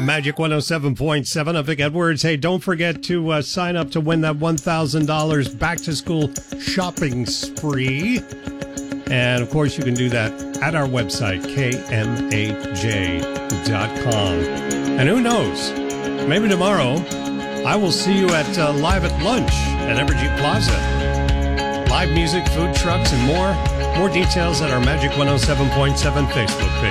Magic 107.7. I'm Vic Edwards. Hey, don't forget to sign up to win that $1,000 back-to-school shopping spree. And, of course, you can do that at our website, kmaj.com. And who knows, maybe tomorrow I will see you at Live at Lunch at Evergy Plaza. Live music, food trucks, and more. More details at our Magic 107.7 Facebook page.